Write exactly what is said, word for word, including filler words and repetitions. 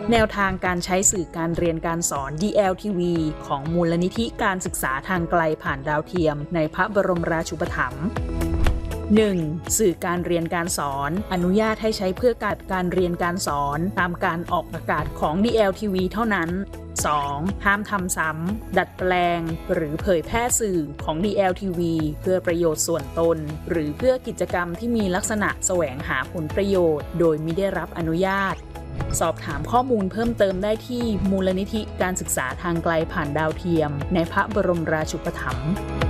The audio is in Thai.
แนวทางการใช้สื่อการเรียนการสอน ดี แอล ที วี ของมูลนิธิการศึกษาทางไกลผ่านดาวเทียมในพระบรมราชูปถัมภ์ หนึ่ง. สื่อการเรียนการสอนอนุญาตให้ใช้เพื่อการการเรียนการสอนตามการออกอากาศของ ดี แอล ที วี เท่านั้น สอง. ห้ามทำซ้ำดัดแปลงหรือเผยแพร่สื่อของ ดี แอล ที วี เพื่อประโยชน์ส่วนตนหรือเพื่อกิจกรรมที่มีลักษณะแสวงหาผลประโยชน์โดยมิได้รับอนุญาตสอบถามข้อมูลเพิ่มเติมได้ที่มูลนิธิการศึกษาทางไกลผ่านดาวเทียมในพระบรมราชูปถัมภ์